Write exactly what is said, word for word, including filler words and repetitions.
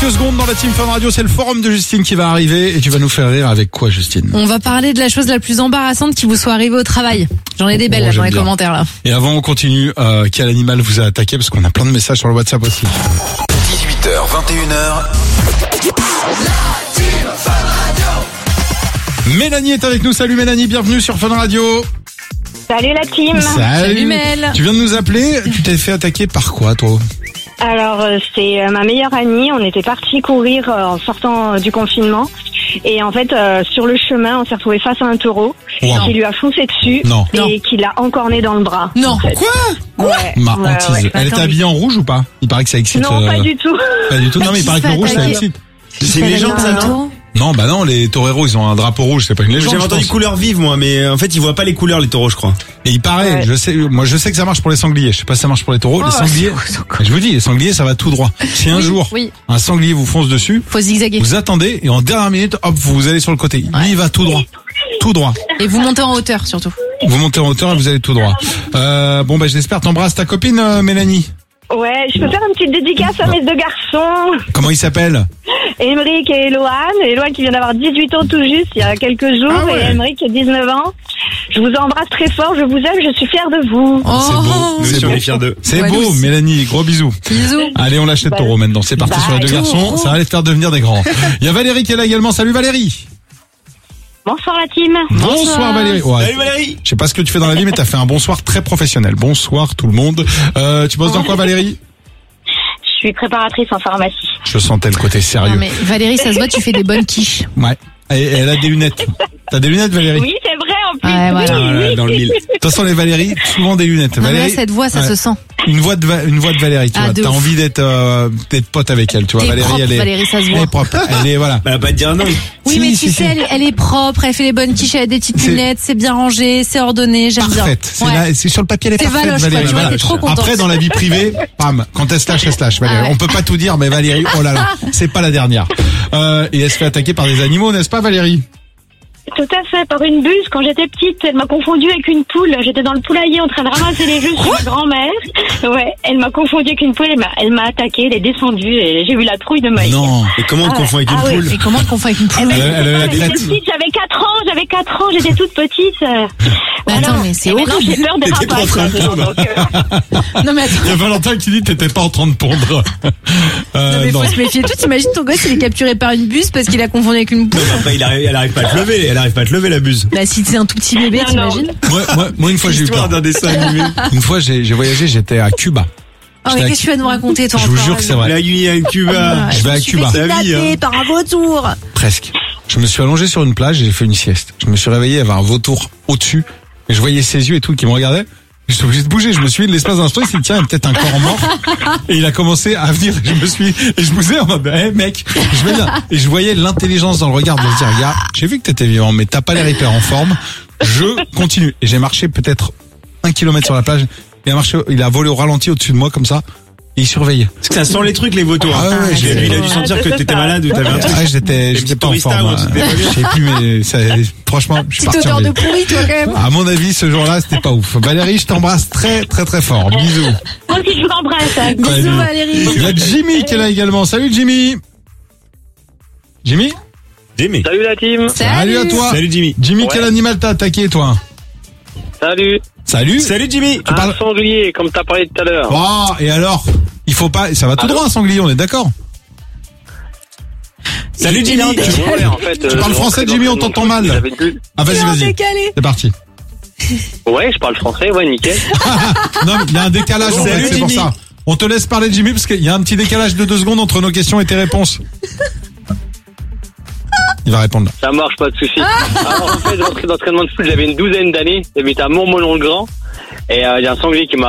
Quelques secondes dans la Team Fun Radio, c'est le forum de Justine qui va arriver et tu vas nous faire rire avec quoi, Justine? On va parler de la chose la plus embarrassante qui vous soit arrivée au travail. J'en ai des belles Oh, là, dans j'aime les bien. commentaires là. Et avant on continue, euh, quel animal vous a attaqué? Parce qu'on a plein de messages sur le WhatsApp aussi. dix-huit heures, vingt et une heures. Mélanie est avec nous, salut Mélanie, bienvenue sur Fun Radio. Salut la team. Salut Mel. Tu viens de nous appeler, tu t'es fait attaquer par quoi toi? Alors euh, c'est euh, ma meilleure amie, on était partis courir euh, en sortant euh, du confinement et en fait euh, sur le chemin on s'est retrouvé face à un taureau Wow. qui lui a foncé dessus Non. et Non. qui l'a encorné dans le bras. Non. en fait. Quoi? Ouais, Ma ouais, hantise. ouais. Elle était Attends, habillée en rouge ou pas? Il paraît que ça excite. Non, euh, pas du tout. Pas du tout. Non mais il Qui paraît se que le fait rouge ça attaquer excite. C'est une légende ça, non? Non bah non, les toreros ils ont un drapeau rouge, c'est pas une légende. J'avais je entendu pense. couleur vive moi, mais en fait ils voient pas les couleurs les taureaux, je crois. Et il paraît, Ouais. je sais, moi je sais que ça marche pour les sangliers. Je sais pas si ça marche pour les taureaux. les sangliers, je vous dis, les sangliers ça va tout droit. Si un Oui, jour oui. un sanglier vous fonce dessus, Faut zigzaguer. vous attendez et en dernière minute, hop, vous allez sur le côté. Lui il va tout droit, tout droit. Et vous montez en hauteur surtout. Vous montez en hauteur et vous allez tout droit. Euh, bon bah j'espère t'embrasses ta copine euh, Mélanie. Ouais, je peux faire une petite dédicace à mes deux garçons, Comment il s'appelle? Émeric et Eloane. Eloane qui vient d'avoir dix-huit ans tout juste il y a quelques jours Ah ouais. et Émeric qui a dix-neuf ans. Je vous embrasse très fort, je vous aime, je suis fière de vous. Oh, C'est beau. Nous C'est aussi on beau. est fiers d'eux. C'est Ouais, nous beau aussi. Mélanie, gros bisous. bisous. Allez on lâche les Bah, taureaux maintenant. C'est parti bah, sur les deux taureaux. garçons. Ça va les faire devenir des grands. Il y a Valérie qui est là également. Salut Valérie. Bonsoir la team. Bonsoir Valérie. Ouais. Salut Valérie. Je sais pas ce que tu fais dans la vie, mais t'as fait un bonsoir très professionnel. Bonsoir tout le monde. Euh, tu bosses dans quoi Valérie? Je suis préparatrice en pharmacie. Je sentais le côté Non sérieux. mais Valérie, ça se voit, tu fais des bonnes quiches. Ouais. Et elle a des lunettes. T'as des lunettes Valérie? Oui, c'est vrai en plus. Ouais, voilà. Oui, Ah, là, oui. dans le mille. De toute façon les Valérie, souvent des lunettes. Non mais là, Valérie, cette voix, ça ouais. se sent. une voix de Va- une voix de Valérie, tu Ah, vois. de T'as ouf. envie d'être euh, d'être pote avec elle, tu vois. T'es Valérie, propre, elle est Valérie, ça se elle voit. est propre. Elle est voilà. Bah, elle va pas te dire non. Oui, Si, mais tu si, sais, si. elle, elle est propre, elle fait les bonnes quiches, elle a des petites C'est- lunettes, c'est bien rangé, c'est ordonné, j'aime bien. Parfaite. C'est Ouais. là, c'est sur le papier, elle est T'es parfaite, valoche, quoi, Valérie. tu vois, Voilà. t'es trop contente. Après, dans la vie privée, bam, quand elle se lâche, elle se lâche, Valérie. Ah ouais. On peut pas tout dire, mais Valérie, oh là là, c'est pas la dernière. Euh, et elle se fait attaquer par des animaux, n'est-ce pas, Valérie? Tout à fait, par une buse. Quand j'étais petite, elle m'a confondue avec une poule. J'étais dans le poulailler en train de ramasser les jus sur ma grand-mère. Ouais, elle m'a confondue avec une poule, elle m'a, elle m'a attaquée, elle est descendue et j'ai eu la trouille de Maïs. Non. Et comment on te Ah, confond avec ah une ouais. poule? Et comment on te confond avec une poule? Elle, elle a la J'étais crête. petite, j'avais quatre ans, j'avais quatre ans, j'étais toute petite. euh, Bah voilà. attends, mais c'est Et maintenant, horrible. j'ai peur des T'étais pas en rapaces. train de maintenant, pondre. donc, euh, Non mais attends. Il y a Valentin qui dit t'étais pas en train de pondre. Euh, Non mais non. faut se méfier. Toi, t'imagines ton gosse, il est capturé par une buse parce qu'il a confondu avec une poule. Non, mais après, il arrive, elle arrive pas à te lever, elle arrive pas à te lever la buse. Bah si c'est un tout petit bébé, Non, non. t'imagines? Moi, moi, moi, une fois, j'ai eu Histoire peur. d'un dessin animé. Une fois, j'ai, j'ai voyagé, j'étais à Cuba. Oh J'étais mais à qu'est-ce que tu vas nous raconter toi Je vous encore, jure que c'est là vrai. La Guyane, Cuba. Je vais à me suis Cuba. fait Ta vie, kidnapper hein. par un vautour. Presque. Je me suis allongé sur une plage et j'ai fait une sieste. Je me suis réveillé, il y avait un vautour au-dessus. Et je voyais ses yeux et tout qui me regardaient. J'étais obligé de bouger. Je me suis dit, de l'espace d'un instant, il s'est dit, tiens, il y a peut-être un corps mort. Et il a commencé à venir. Je me suis, et je bousais en mode, hé, mec, je vais bien. Et je voyais l'intelligence dans le regard de se dire, gars, j'ai vu que t'étais vivant, mais t'as pas l'air hyper en forme. Je continue. Et j'ai marché peut-être un kilomètre sur la plage. Il a marché, il a volé au ralenti au-dessus de moi, comme ça. Et il surveillait. Parce que ça sent les trucs, les vautours. Ah ouais, hein. j'ai- Lui, il a dû Ah, sentir que c'est t'étais ça. malade ou t'avais un truc. Ah, j'étais, Les j'étais petits pas en forme. touristas, hein. ouais, c'était pas bien. Je sais plus, mais ça, franchement, je suis Petite parti en odeur de ville. pourri toi quand même. À mon avis, ce jour-là, c'était pas ouf. Valérie, je t'embrasse très, très, très fort. Bisous. Moi aussi, je vous embrasse. hein. Bisous Salut. Valérie. Il y a Jimmy qui est là également. Salut Jimmy. Jimmy? Jimmy. Salut la team. Salut à toi. Salut Jimmy. Jimmy, Ouais. quel animal t'a attaqué, toi? Salut. Salut. Salut Jimmy. Tu parles- Un sanglier, comme t'as parlé tout à l'heure. Oh, et alors? Il faut pas, ça va tout Allô droit, un sanglier, on est d'accord? Salut Jimmy. Ouais, en fait, Tu parles français, Jimmy, on t'entend mal. Ah, vas-y, Il est vas-y. décalé. C'est parti. Ouais, je parle français, ouais, nickel. Non, mais il y a un décalage, en Salut, fait, c'est pour Jimmy. ça. On te laisse parler, Jimmy, parce qu'il y a un petit décalage de deux secondes entre nos questions et tes réponses. Il va répondre là. Ça marche, pas de soucis. Alors, en fait, j'ai rentré d'entraînement de foot, j'avais une douzaine d'années. J'habitais à Montmolon-le-Grand. Et il y a un sanglier qui m'a